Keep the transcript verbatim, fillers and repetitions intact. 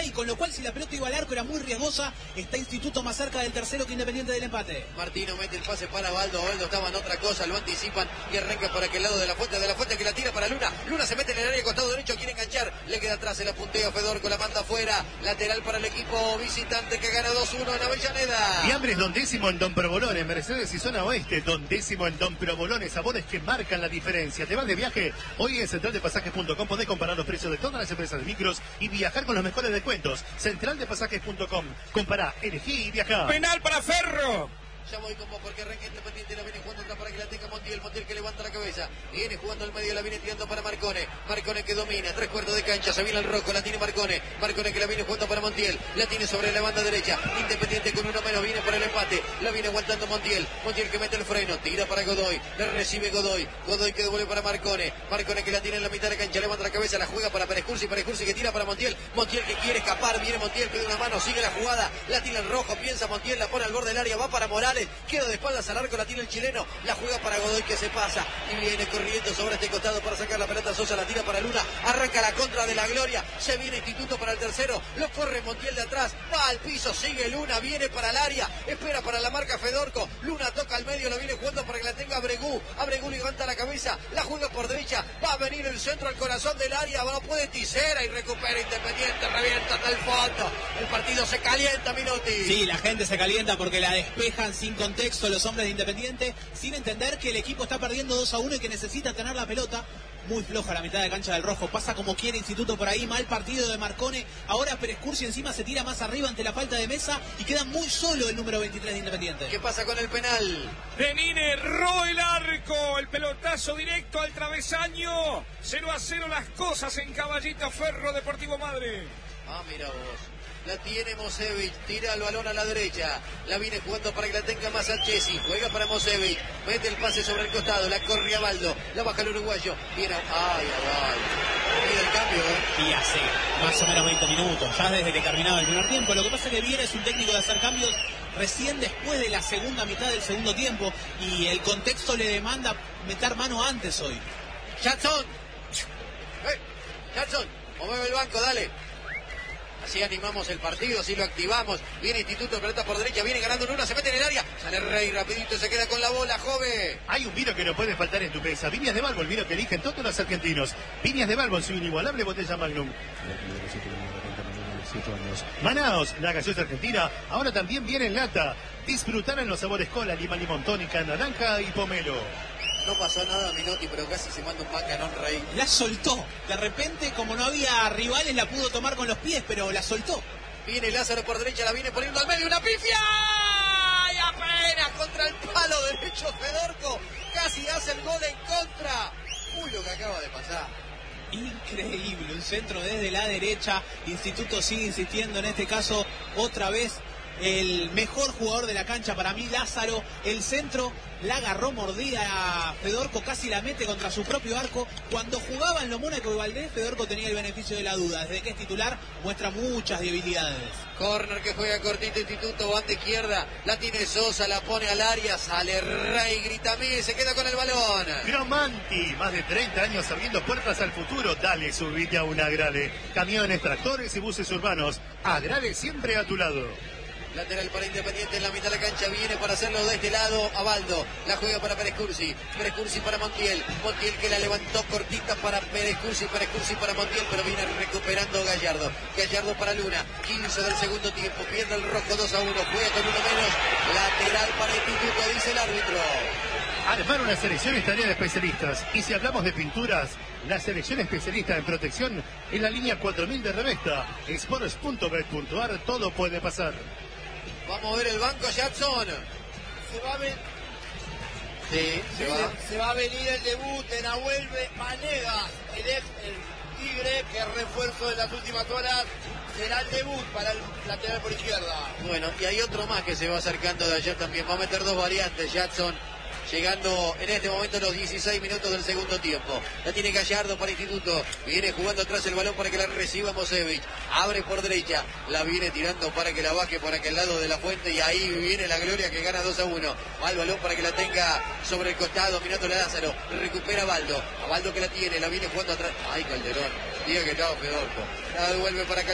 ahí, con lo cual si la pelota iba al arco era muy riesgosa. Está Instituto más cerca del tercero que Independiente del empate. Martino mete el pase para Baldo, Baldo estaba en otra cosa, lo anticipan y arranca por aquel lado de la fuente, de la fuente que la tira para Luna. Luna se mete en el área, costado derecho, quiere enganchar, le queda atrás el apunteo, Fedorco la manda afuera, lateral para el equipo visitante que gana dos uno en Avellaneda. Fiambre es Don Décimo en Don Provolone, en Mercedes y Zona Oeste. Don Décimo en Don Provolone, sabores que marcan la diferencia. Te vas de viaje, hoy en central de pasajes punto com podés comparar los precios de todas las empresas de micros y viajar con los mejores descuentos. central de pasajes punto com, compará, elegí y viajá. Penal para Ferro. Ya voy como porque arranca Independiente, la viene jugando atrás para que la tenga Montiel, Montiel que levanta la cabeza, viene jugando al medio, la viene tirando para Marcone, Marcone que domina, tres cuartos de cancha, se viene el rojo, la tiene Marcone, Marcone que la viene jugando para Montiel, la tiene sobre la banda derecha, Independiente con uno menos, viene para el empate, la viene aguantando Montiel, Montiel que mete el freno, tira para Godoy, le recibe Godoy, Godoy que devuelve para Marcone, Marcone que la tiene en la mitad de la cancha, levanta la cabeza, la juega para Perescursi, Perescursi que tira para Montiel, Montiel que quiere escapar, viene Montiel, pide una mano, sigue la jugada, la tiene el rojo, piensa Montiel, la pone al borde del área, va para Morales, queda de espaldas al arco, la tiene el chileno, la juega para Godoy que se pasa y viene corriendo sobre este costado para sacar la pelota. Sosa la tira para Luna, arranca la contra de la Gloria, se viene Instituto para el tercero, lo corre Montiel de atrás, va al piso, sigue Luna, viene para el área, espera para la marca Fedorco, Luna toca al medio, la viene jugando para que la tenga Abregú, Abregú levanta la cabeza, la juega por derecha, va a venir el centro al corazón del área, no puede Tisera y recupera Independiente, revienta hasta el fondo, el partido se calienta, Minotti. Sí, la gente se calienta porque la despejan sin contexto los hombres de Independiente, sin entender que el equipo está perdiendo dos a uno y que necesita tener la pelota. Muy floja la mitad de cancha del rojo, pasa como quiere Instituto por ahí, mal partido de Marcone, ahora Perescursi encima se tira más arriba ante la falta de Mesa y queda muy solo el número veintitrés de Independiente. ¿Qué pasa con el penal? Denine roba el arco, el pelotazo directo al travesaño, cero a cero las cosas en Caballito Ferro Deportivo Madre. Ah, mira vos. La tiene Mosevic, tira el balón a la derecha, la viene jugando para que la tenga más a Chesi, juega para Mosevic, mete el pase sobre el costado, la corre a Baldo, la baja el uruguayo, viene a... ay, ay, ay, mira el cambio, ¿eh? Y hace más o menos veinte minutos, ya desde que terminaba el primer tiempo. Lo que pasa es que Viera es un técnico de hacer cambios recién después de la segunda mitad del segundo tiempo y el contexto le demanda meter mano antes hoy. Jackson, hey, Jackson, mueve el banco, dale. Así animamos el partido, así lo activamos. Viene Instituto, pelota por derecha, viene ganando Luna, se mete en el área. Sale Rey rapidito, se queda con la bola, joven. Hay un vino que no puede faltar en tu mesa. Viñas de Balbo, el vino que eligen todos los argentinos. Viñas de Balbo, su inigualable botella Magnum. Manaos, la gaseosa argentina, ahora también viene en lata. Disfrutar en los sabores cola, lima, limón, tónica, naranja y pomelo. No pasó nada, Minotti, pero casi se manda un macanón Rey. La soltó. De repente, como no había rivales, la pudo tomar con los pies, pero la soltó. Viene Lázaro por derecha, la viene poniendo al medio, una pifia. Y apenas contra el palo derecho Fedorco. Casi hace el gol en contra. Uy, lo que acaba de pasar. Increíble, un centro desde la derecha. Instituto sigue insistiendo, en este caso, otra vez. El mejor jugador de la cancha para mí, Lázaro, el centro, la agarró mordida a Fedorco, casi la mete contra su propio arco. Cuando jugaba en lo Mónaco y Valdés, Fedorco tenía el beneficio de la duda. Desde que es titular, muestra muchas debilidades. Corner que juega cortito Instituto, banda izquierda, la tiene Sosa, la pone al área, sale Rey, grita mí, se queda con el balón. Cromanti, más de treinta años abriendo puertas al futuro. Dale, subite a un Agrale. Camiones, tractores y buses urbanos. Agrale siempre a tu lado. Lateral para Independiente en la mitad de la cancha, viene para hacerlo de este lado a Baldo, la juega para Perescursi, Perescursi para Montiel, Montiel que la levantó cortita para Perescursi, Perescursi para Montiel, pero viene recuperando Gallardo, Gallardo para Luna, quince del segundo tiempo, pierde el rojo dos a uno, juega con uno menos, lateral para Instituto, dice el árbitro. Armar una selección es tarea de especialistas, y si hablamos de pinturas, la selección especialista en protección en la línea cuatro mil de Revesta, sports punto bet punto ar, todo puede pasar. Vamos a ver el banco, Jackson. Se va a ver. Sí, se va. Se, se va a venir el debut de Nahuel Vanegas, el ex el Tigre, que es refuerzo de las últimas horas. Será el debut para el lateral por izquierda. Bueno, y hay otro más que se va acercando de allá también. Va a meter dos variantes, Jackson. Llegando en este momento los dieciséis minutos del segundo tiempo. La tiene Gallardo para Instituto. Viene jugando atrás el balón para que la reciba Mosevic. Abre por derecha. La viene tirando para que la baje por aquel lado de la fuente. Y ahí viene la Gloria que gana dos a uno. Va el balón para que la tenga sobre el costado. Mirando a Lázaro. Recupera a Baldo. A Baldo que la tiene. La viene jugando atrás. Ay, Calderón. Diga que estaba Fedorco. La devuelve para acá.